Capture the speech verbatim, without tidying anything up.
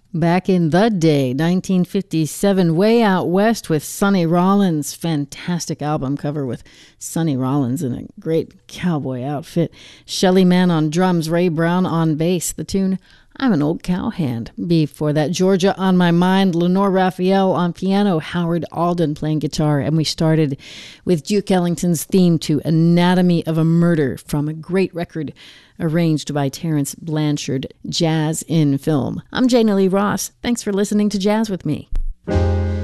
Back in the day, nineteen fifty-seven, Way Out West with Sonny Rollins. Fantastic album cover with Sonny Rollins in a great cowboy outfit. Shelly Manne on drums, Ray Brown on bass. The tune, I'm an Old Cowhand. Before that, Georgia on My Mind, Lenore Raphael on piano, Howard Alden playing guitar. And we started with Duke Ellington's theme to Anatomy of a Murder from a great record arranged by Terence Blanchard, Jazz in Film. I'm Jana Lee Ross. Thanks for listening to Jazz with me.